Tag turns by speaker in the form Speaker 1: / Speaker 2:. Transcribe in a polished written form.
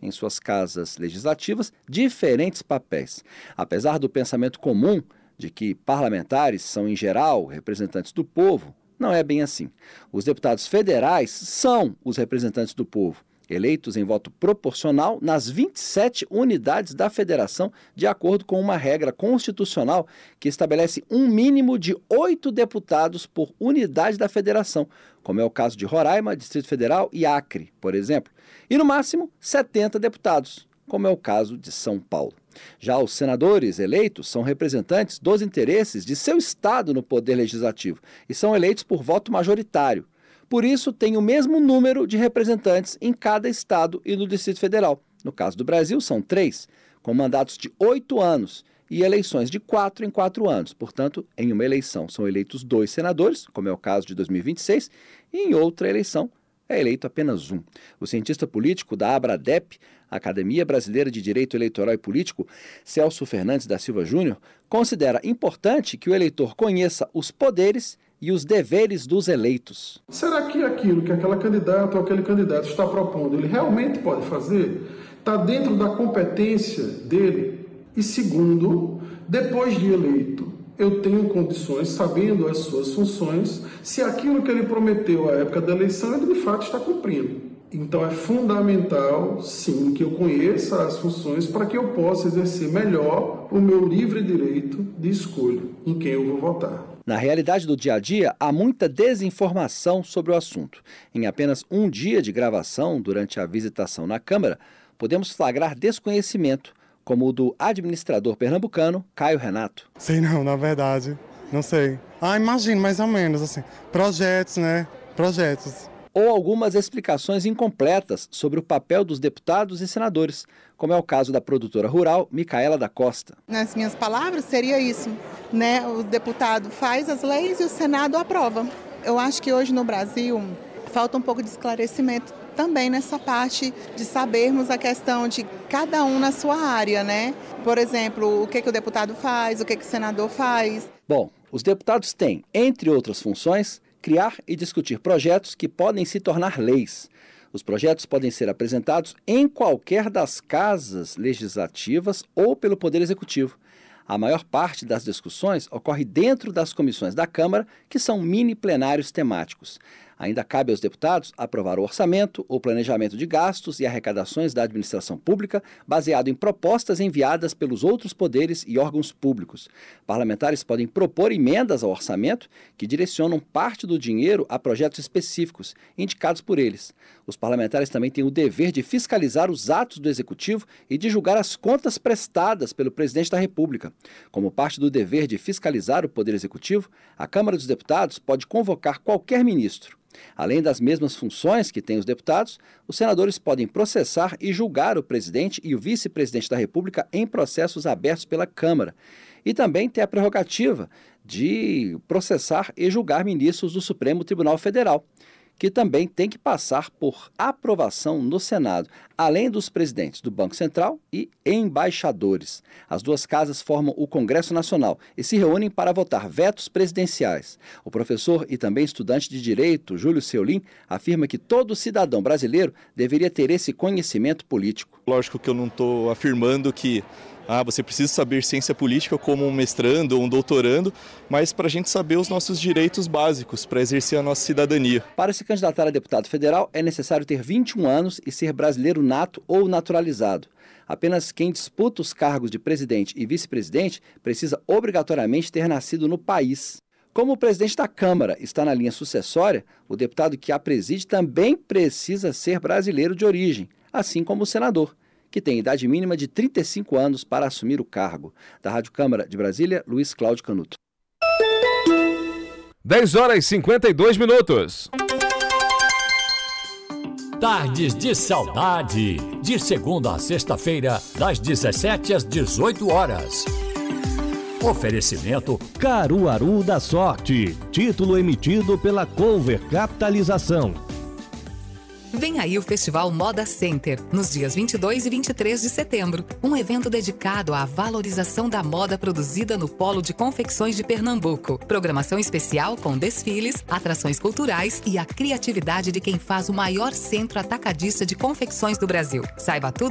Speaker 1: em suas casas legislativas, diferentes papéis. Apesar do pensamento comum de que parlamentares são, em geral, representantes do povo, não é bem assim. Os deputados federais são os representantes do povo, eleitos em voto proporcional nas 27 unidades da federação, de acordo com uma regra constitucional que estabelece um mínimo de 8 deputados por unidade da federação, como é o caso de Roraima, Distrito Federal e Acre, por exemplo, e no máximo 70 deputados, como é o caso de São Paulo. Já os senadores eleitos são representantes dos interesses de seu estado no poder legislativo e são eleitos por voto majoritário. Por isso, tem o mesmo número de representantes em cada estado e no Distrito Federal. No caso do Brasil, são 3, com mandatos de 8 anos e eleições de 4 em 4 anos. Portanto, em uma eleição são eleitos 2 senadores, como é o caso de 2026, e em outra eleição é eleito apenas 1. O cientista político da ABRADEP, Academia Brasileira de Direito Eleitoral e Político, Celso Fernandes da Silva Júnior, considera importante que o eleitor conheça os poderes e os deveres dos eleitos.
Speaker 2: Será que aquilo que aquela candidata ou aquele candidato está propondo, ele realmente pode fazer? Está dentro da competência dele? E segundo, depois de eleito, eu tenho condições, sabendo as suas funções, se aquilo que ele prometeu à época da eleição, ele de fato está cumprindo. Então é fundamental, sim, que eu conheça as funções para que eu possa exercer melhor o meu livre direito de escolha em quem eu vou votar.
Speaker 1: Na realidade do dia a dia, há muita desinformação sobre o assunto. Em apenas um dia de gravação, durante a visitação na Câmara, podemos flagrar desconhecimento, como o do administrador pernambucano Caio Renato.
Speaker 3: Sei não, na verdade, não sei. Imagino, mais ou menos, assim, projetos, né? Projetos.
Speaker 1: Ou algumas explicações incompletas sobre o papel dos deputados e senadores, como é o caso da produtora rural Micaela da Costa.
Speaker 4: Nas minhas palavras, seria isso, né? O deputado faz as leis e o Senado aprova. Eu acho que hoje no Brasil falta um pouco de esclarecimento também nessa parte de sabermos a questão de cada um na sua área, né? Por exemplo, o que o deputado faz, o que o senador faz.
Speaker 1: Bom, os deputados têm, entre outras funções, criar e discutir projetos que podem se tornar leis. Os projetos podem ser apresentados em qualquer das casas legislativas ou pelo Poder Executivo. A maior parte das discussões ocorre dentro das comissões da Câmara, que são mini plenários temáticos. Ainda cabe aos deputados aprovar o orçamento, o planejamento de gastos e arrecadações da administração pública, baseado em propostas enviadas pelos outros poderes e órgãos públicos. Parlamentares podem propor emendas ao orçamento que direcionam parte do dinheiro a projetos específicos, indicados por eles. Os parlamentares também têm o dever de fiscalizar os atos do Executivo e de julgar as contas prestadas pelo presidente da República. Como parte do dever de fiscalizar o Poder Executivo, a Câmara dos Deputados pode convocar qualquer ministro. Além das mesmas funções que têm os deputados, os senadores podem processar e julgar o presidente e o vice-presidente da República em processos abertos pela Câmara. E também tem a prerrogativa de processar e julgar ministros do Supremo Tribunal Federal, que também tem que passar por aprovação no Senado, além dos presidentes do Banco Central e embaixadores. As duas casas formam o Congresso Nacional e se reúnem para votar vetos presidenciais. O professor e também estudante de Direito, Júlio Seulin, afirma que todo cidadão brasileiro deveria ter esse conhecimento político.
Speaker 5: Lógico que eu não estou afirmando que você precisa saber ciência política como um mestrando ou um doutorando, mas para a gente saber os nossos direitos básicos, para exercer a nossa cidadania.
Speaker 1: Para se candidatar a deputado federal, é necessário ter 21 anos e ser brasileiro nato ou naturalizado. Apenas quem disputa os cargos de presidente e vice-presidente precisa obrigatoriamente ter nascido no país. Como o presidente da Câmara está na linha sucessória, o deputado que a preside também precisa ser brasileiro de origem, assim como o senador, que tem idade mínima de 35 anos para assumir o cargo. Da Rádio Câmara de Brasília, Luiz Cláudio Canuto.
Speaker 6: 10h52.
Speaker 7: Tardes de Saudade, de segunda a sexta-feira, das 17 às 18 horas. Oferecimento
Speaker 8: Caruaru da Sorte, título emitido pela Cover Capitalização.
Speaker 9: Vem aí o Festival Moda Center, nos dias 22 e 23 de setembro. Um evento dedicado à valorização da moda produzida no Polo de Confecções de Pernambuco. Programação especial com desfiles, atrações culturais e a criatividade de quem faz o maior centro atacadista de confecções do Brasil. Saiba tudo